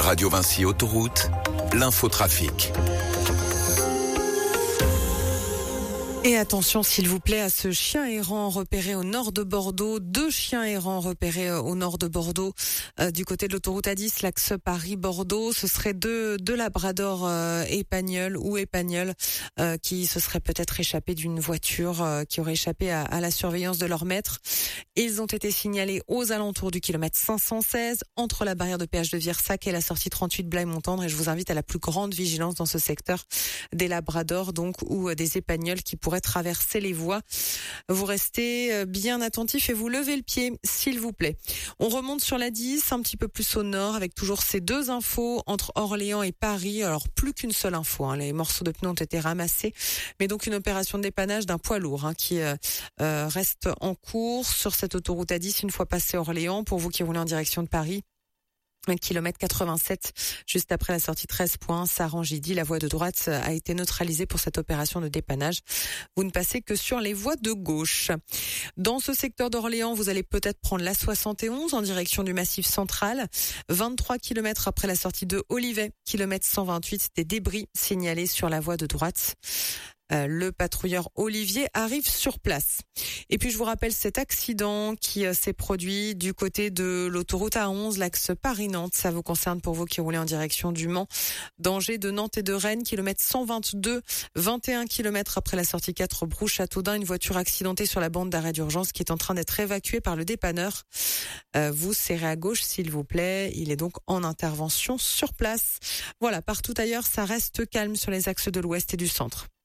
Radio Vinci Autoroute, l'infotrafic. Et attention s'il vous plaît à ce chien errant repéré au nord de Bordeaux. 2 chiens errants repérés au nord de Bordeaux du côté de l'autoroute A10, l'axe Paris-Bordeaux. Ce seraient deux labradors épagnols ou épagnols qui se seraient peut-être échappés d'une voiture, qui aurait échappé à la surveillance de leur maître. Ils ont été signalés aux alentours du kilomètre 516 entre la barrière de péage de Virsac et la sortie 38 Blaye-Montendre. Et je vous invite à la plus grande vigilance dans ce secteur des labradors donc ou des épagnols qui pourraient traverser les voies. Vous restez bien attentifs et vous levez le pied, s'il vous plaît. On remonte sur la 10, un petit peu plus au nord, avec toujours ces 2 infos entre Orléans et Paris. Alors, plus qu'une seule info, les morceaux de pneus ont été ramassés, mais donc une opération de dépannage d'un poids lourd qui reste en cours sur cette autoroute A10 une fois passé Orléans, pour vous qui roulez en direction de Paris. Kilomètre 87, juste après la sortie 13 points, Saran-Gidi, la voie de droite a été neutralisée pour cette opération de dépannage. Vous ne passez que sur les voies de gauche. Dans ce secteur d'Orléans, vous allez peut-être prendre la 71 en direction du Massif central. 23 kilomètres après la sortie de Olivet, kilomètre 128, des débris signalés sur la voie de droite. Le patrouilleur Olivier arrive sur place. Et puis je vous rappelle cet accident qui s'est produit du côté de l'autoroute A11, l'axe Paris-Nantes. Ça vous concerne pour vous qui roulez en direction du Mans. Danger de Nantes et de Rennes, kilomètre 122, 21 kilomètres après la sortie 4 Brou-Châteaudun. Une voiture accidentée sur la bande d'arrêt d'urgence qui est en train d'être évacuée par le dépanneur. Vous serrez à gauche s'il vous plaît. Il est donc en intervention sur place. Voilà, partout ailleurs ça reste calme sur les axes de l'ouest et du centre.